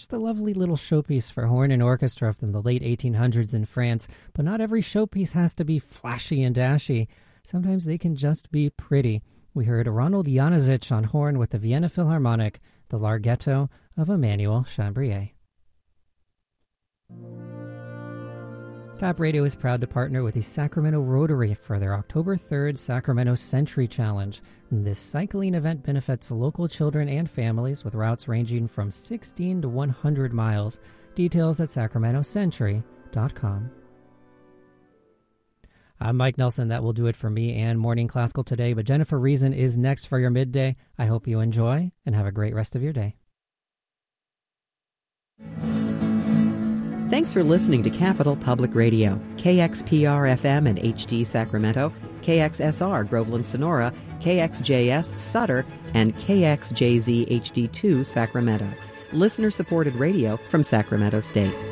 Just a lovely little showpiece for horn and orchestra from the late 1800s in France. But not every showpiece has to be flashy and dashy. Sometimes they can just be pretty. We heard Ronald Januzic on horn with the Vienna Philharmonic, the Larghetto of Emmanuel Chambrier. Tap Radio is proud to partner with the Sacramento Rotary for their October 3rd Sacramento Century Challenge. This cycling event benefits local children and families with routes ranging from 16 to 100 miles. Details at sacramentocentury.com. I'm Mike Nelson. That will do it for me and Morning Classical today, but Jennifer Reason is next for your midday. I hope you enjoy and have a great rest of your day. Thanks for listening to Capital Public Radio, KXPR-FM and HD Sacramento, KXSR Groveland Sonora, KXJS Sutter, and KXJZ HD2 Sacramento. Listener-supported radio from Sacramento State.